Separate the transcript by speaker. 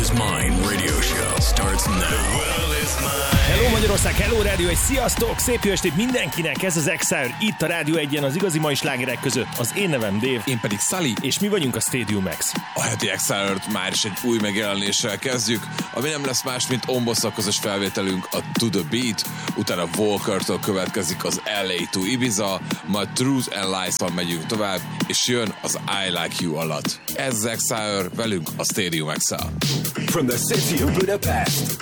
Speaker 1: is Mine radio show starts now. The world is mine.
Speaker 2: Hello Magyarország, hello rádió, egy sziasztok! Szép jó estét mindenkinek, ez az Exile, itt a Rádió 1-en az igazi mai slágerek között. Az én nevem Dave.
Speaker 3: Én pedig Sully.
Speaker 2: És mi vagyunk a Stadium X.
Speaker 3: A heti Exile-t már is egy új megjelenéssel kezdjük, ami nem lesz más, mint Ombosszal közös felvételünk a To The Beat, utána Walker-től következik az LA to Ibiza, majd Truth and Lies-tal megyünk tovább, és jön az I Like You alatt. Ez az Exile, velünk a Stadium Exile.
Speaker 1: From the city of Budapest,